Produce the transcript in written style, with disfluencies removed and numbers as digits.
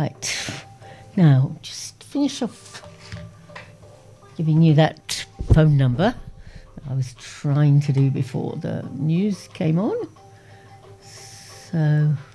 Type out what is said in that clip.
Right, now just finish off giving you that phone number I was trying to do before the news came on. So